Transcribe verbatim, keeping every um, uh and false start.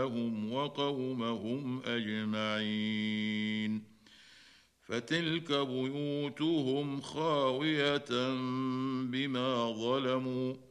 هم وقومهم أجمعين. فتلك بيوتهم خاوية بما ظلموا